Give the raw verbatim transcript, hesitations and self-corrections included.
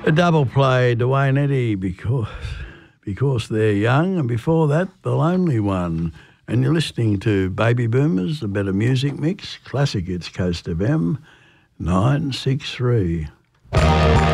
A double play, Dwayne Eddy, because because they're young, and before that, The Lonely One. And you're listening to Baby Boomers, a better music mix, classic hits Coast F M, nine six three.